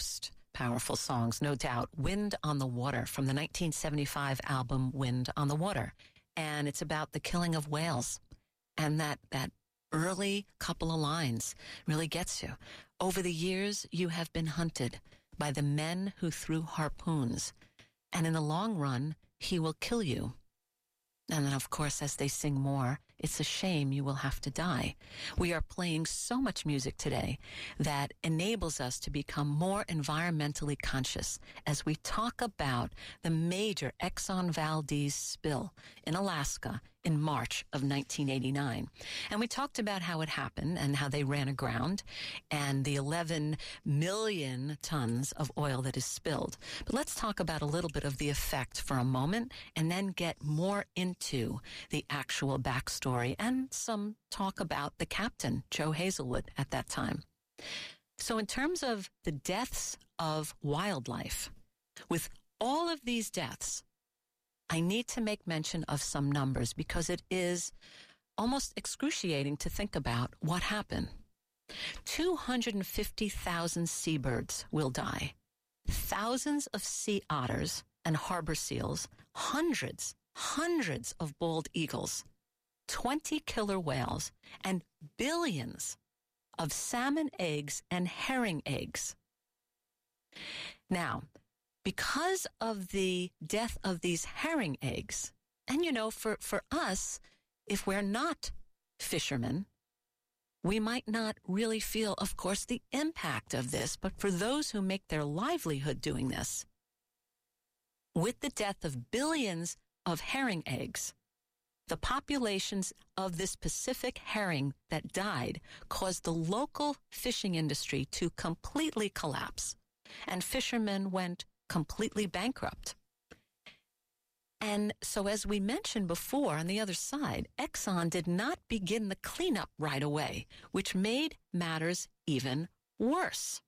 most powerful songs, no doubt. Wind on the Water from the 1975 album Wind on the Water. And it's about the killing of whales. And that early couple of lines really gets you. Over the years, you have been hunted by the men who threw harpoons. And in the long run, he will kill you. And then, of course, as they sing more, it's a shame you will have to die. We are playing so much music today that enables us to become more environmentally conscious as we talk about the major Exxon Valdez spill in Alaska in March of 1989. And we talked about how it happened and how they ran aground and the 11 million tons of oil that is spilled. But let's talk about a little bit of the effect for a moment and then get more into the actual backstory and some talk about the captain, Joe Hazelwood, at that time. So in terms of the deaths of wildlife, with all of these deaths, I need to make mention of some numbers because it is almost excruciating to think about what happened. 250,000 seabirds will die, thousands of sea otters and harbor seals, hundreds of bald eagles, 20 killer whales, and billions of salmon eggs and herring eggs. Now, because of the death of these herring eggs, and for us, if we're not fishermen, we might not really feel, of course, the impact of this, but for those who make their livelihood doing this, with the death of billions of herring eggs, the populations of this Pacific herring that died caused the local fishing industry to completely collapse, and fishermen went completely bankrupt. And so, as we mentioned before, on the other side, Exxon did not begin the cleanup right away, which made matters even worse.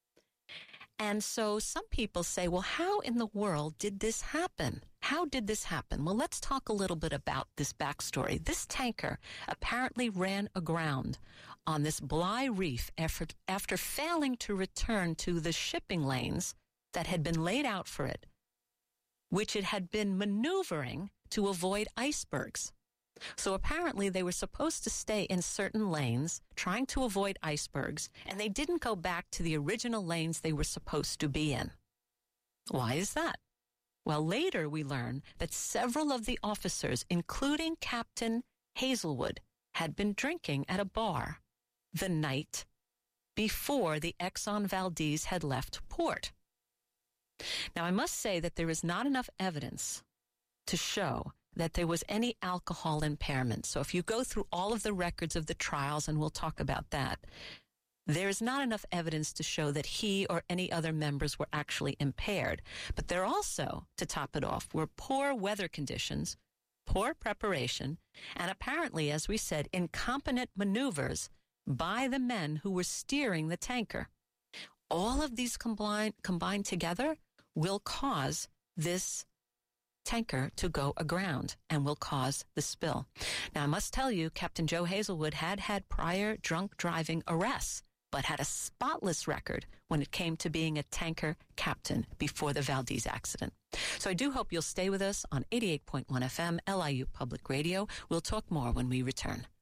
And so some people say, well, how in the world did this happen? How did this happen? Well, let's talk a little bit about this backstory. This tanker apparently ran aground on this Bligh Reef after failing to return to the shipping lanes that had been laid out for it, which it had been maneuvering to avoid icebergs. So apparently they were supposed to stay in certain lanes, trying to avoid icebergs, and they didn't go back to the original lanes they were supposed to be in. Why is that? Well, later we learn that several of the officers, including Captain Hazelwood, had been drinking at a bar the night before the Exxon Valdez had left port. Now, I must say that there is not enough evidence to show that there was any alcohol impairment. So if you go through all of the records of the trials, and we'll talk about that, there is not enough evidence to show that he or any other members were actually impaired. But there also, to top it off, were poor weather conditions, poor preparation, and apparently, as we said, incompetent maneuvers by the men who were steering the tanker. All of these combined together will cause this tanker to go aground and will cause the spill. Now, I must tell you, Captain Joe Hazelwood had prior drunk driving arrests, but had a spotless record when it came to being a tanker captain before the Valdez accident. So I do hope you'll stay with us on 88.1 FM, LIU Public Radio. We'll talk more when we return.